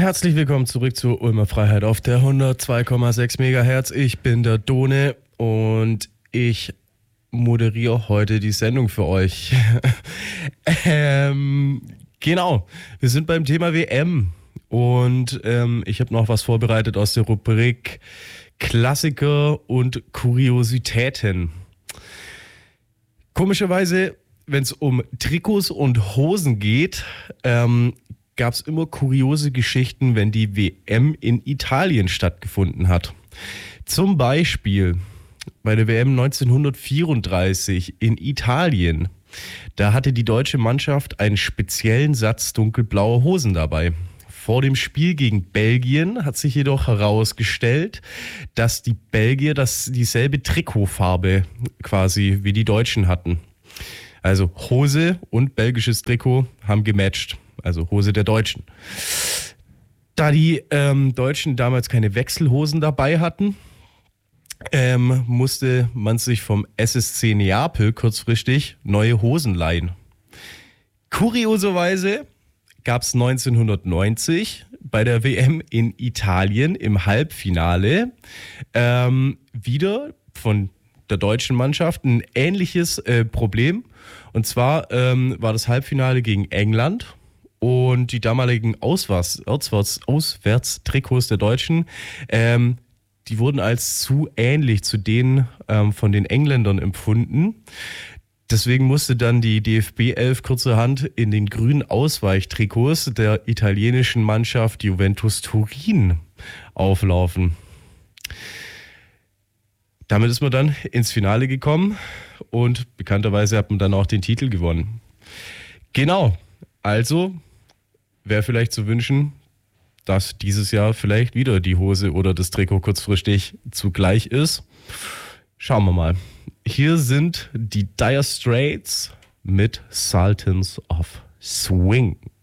Herzlich willkommen zurück zur Ulmer Freiheit auf der 102,6 MHz. Ich bin der Done und ich moderiere heute die Sendung für euch. Genau, wir sind beim Thema WM und ich habe noch was vorbereitet aus der Rubrik Klassiker und Kuriositäten. Komischerweise, wenn es um Trikots und Hosen geht, gab es immer kuriose Geschichten, wenn die WM in Italien stattgefunden hat. Zum Beispiel bei der WM 1934 in Italien. Da hatte die deutsche Mannschaft einen speziellen Satz dunkelblauer Hosen dabei. Vor dem Spiel gegen Belgien hat sich jedoch herausgestellt, dass die Belgier dieselbe Trikotfarbe quasi wie die Deutschen hatten. Also Hose und belgisches Trikot haben gematcht. Also Hose der Deutschen. Da die Deutschen damals keine Wechselhosen dabei hatten, musste man sich vom SSC Neapel kurzfristig neue Hosen leihen. Kurioserweise gab es 1990 bei der WM in Italien im Halbfinale wieder von der deutschen Mannschaft ein ähnliches Problem. Und zwar war das Halbfinale gegen England. Und die damaligen Auswärtstrikots der Deutschen, die wurden als zu ähnlich zu denen von den Engländern empfunden. Deswegen musste dann die DFB 11 kurzerhand in den grünen Ausweichtrikots der italienischen Mannschaft Juventus Turin auflaufen. Damit ist man dann ins Finale gekommen und bekannterweise hat man dann auch den Titel gewonnen. Genau, also wäre vielleicht zu wünschen, dass dieses Jahr vielleicht wieder die Hose oder das Trikot kurzfristig zugleich ist. Schauen wir mal. Hier sind die Dire Straits mit Sultans of Swing.